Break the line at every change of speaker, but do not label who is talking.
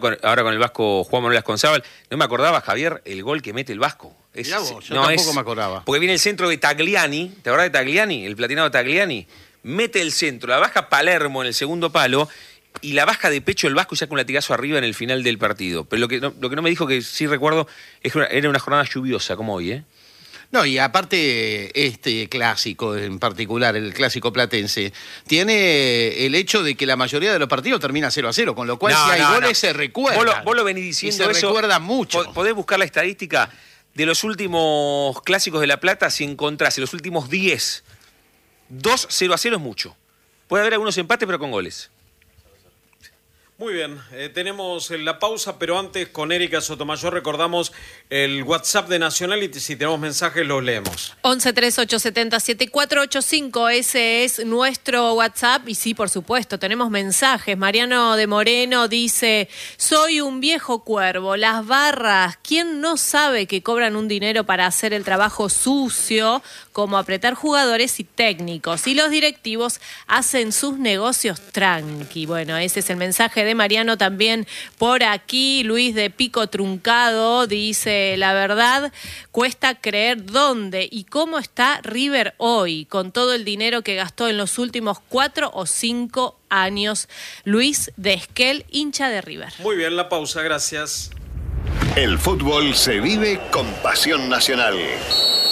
Ahora con el Vasco Juan Manuel Asconzábal, no me acordaba, Javier, el gol que mete el Vasco.
Mirá vos, yo tampoco me acordaba.
Porque viene el centro de Tagliani, ¿te acordás de Tagliani? El platinado Tagliani. Mete el centro, la baja Palermo en el segundo palo y la baja de pecho el Vasco y saca un latigazo arriba en el final del partido. Pero lo que no me dijo, que sí recuerdo, es que era una jornada lluviosa como hoy, ¿eh?
No, y aparte este clásico en particular, el clásico platense, tiene el hecho de que la mayoría de los partidos termina 0-0, con lo cual si hay goles se recuerdan.
Vos lo venís diciendo
y se recuerdan mucho.
Podés buscar la estadística de los últimos clásicos de La Plata, si encontrás en los últimos 10, 2 0-0 es mucho. Puede haber algunos empates, pero con goles.
Muy bien, tenemos la pausa, pero antes con Erika Sotomayor recordamos el WhatsApp de Nacional y si tenemos mensajes los leemos.
1138707485, ese es nuestro WhatsApp y sí, por supuesto, tenemos mensajes. Mariano de Moreno dice, soy un viejo cuervo, las barras, ¿quién no sabe que cobran un dinero para hacer el trabajo sucio, como apretar jugadores y técnicos? Y los directivos hacen sus negocios tranqui. Bueno, ese es el mensaje de Mariano. También por aquí Luis de Pico Truncado dice, la verdad cuesta creer dónde y cómo está River hoy con todo el dinero que gastó en los últimos 4 o 5 años. Luis de Esquel, hincha de River.
Muy bien, la pausa, gracias.
El fútbol se vive con pasión nacional.